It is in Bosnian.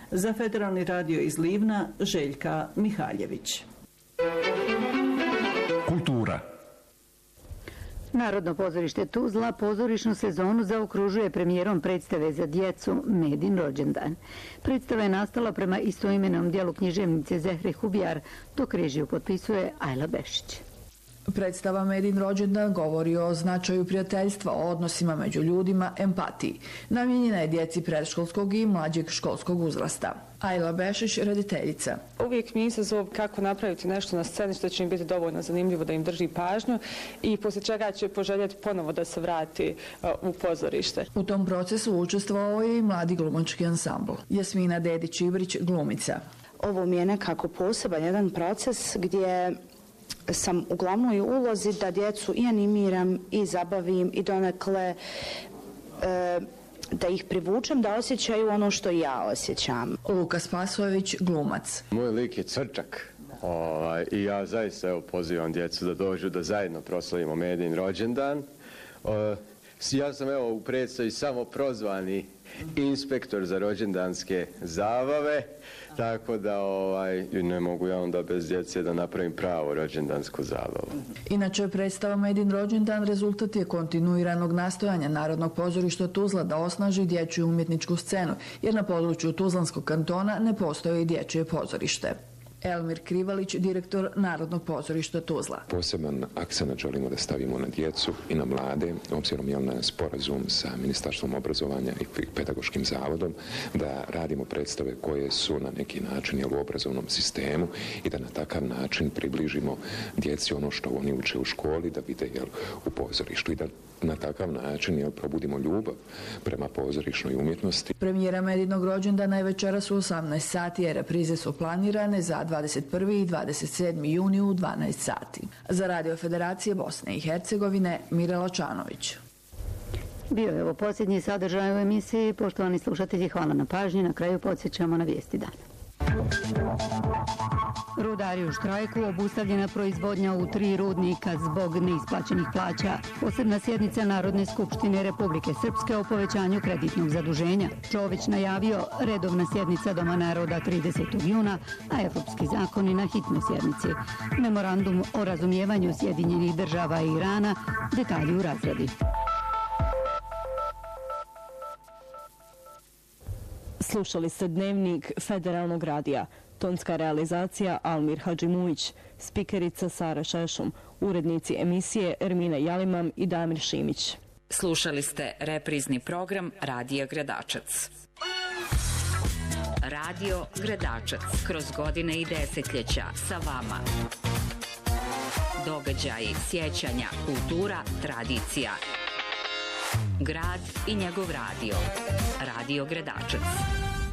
Za Federalni radio iz Livna, Željka Mihaljević. Kultura. Narodno pozorište Tuzla pozorišnu sezonu zaokružuje premijerom predstave za djecu Medin rođendan. Predstava je nastala prema istoimenom dijelu književnice Zehre Hubjar, dok režiju potpisuje Ajla Bešić. Predstava Medin rođendan govori o značaju prijateljstva, o odnosima među ljudima, empatiji. Namijenjena je djeci predškolskog i mlađeg školskog uzrasta. Ajla Bešić, rediteljica. Uvijek mi izazov kako napraviti nešto na sceni što će im biti dovoljno zanimljivo da im drži pažnju i poslije čega će poželjeti ponovo da se vrati u pozorište. U tom procesu učestvovao je i mladi glumački ansambl. Jasmina Dedić-Ivrić, glumica. Ovo mi je nekako poseban jedan proces gdje sam u glavnoj ulozi da djecu i animiram i zabavim i donekle da ih privučem da osjećaju ono što ja osjećam. Luka Spasojević, glumac. Moj lik je crčak i ja zaista pozivam djecu da dođu da zajedno proslavimo Medin rođendan. Ja sam u predstavi samo prozvani inspektor za rođendanske zabave, tako da ne mogu ja onda bez djece da napravim pravo rođendansku zabavu. Inače, predstava Medin rođendan rezultat je kontinuiranog nastojanja Narodnog pozorišta Tuzla da osnaži dječju umjetničku scenu, jer na području Tuzlanskog kantona ne postoji dječje pozorište. Elmir Krivalić, direktor Narodnog pozorišta Tuzla. Poseban akcent želimo da stavimo na djecu i na mlade, obzirom na sporazum sa Ministarstvom obrazovanja i Pedagoškim zavodom, da radimo predstave koje su na neki način u obrazovnom sistemu i da na takav način približimo djeci ono što oni uče u školi, da vide u pozorištu i da na takav način probudimo ljubav prema pozorišnoj umjetnosti. Premijera Medinog rođendana je večeras u 18 sati, a reprize su planirane za 21. i 27. juni u 12 sati. Za Radio Federacije Bosne i Hercegovine, Mirela Čanović. Bio je ovo posljednji sadržaj u emisiji. Poštovani slušatelji, hvala na pažnji. Na kraju podsjećamo na vijesti dana. Rudari u štrajku, obustavljena proizvodnja u 3 rudnika zbog neisplaćenih plaća. Posebna sjednica Narodne skupštine Republike Srpske o povećanju kreditnog zaduženja. Čović najavio redovna sjednica Doma naroda 30. juna, a evropski zakoni na hitnoj sjednici. Memorandum o razumijevanju Sjedinjenih država i Irana, detalji u razradi. Slušali ste dnevnik Federalnog radija. Tonska realizacija Almir Hadžimujić, spikerica Sara Šešum, urednici emisije Ermina Jalimam i Damir Šimić. Slušali ste reprizni program Radija Gradačac. Radio Gradačac, kroz godine i desetljeća sa vama. Događaji, sjećanja, kultura, tradicija. Grad i njegov radio. Radio Gradačac.